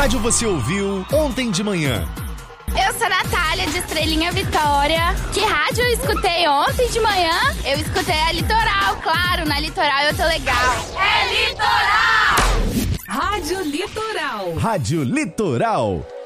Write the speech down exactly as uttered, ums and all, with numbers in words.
rádio você ouviu ontem de manhã? Eu sou a Natália, de Estrelinha Vitória. Que rádio eu escutei ontem de manhã? Eu escutei a Litoral, claro, na Litoral eu tô legal. É Litoral! Rádio Litoral. Rádio Litoral.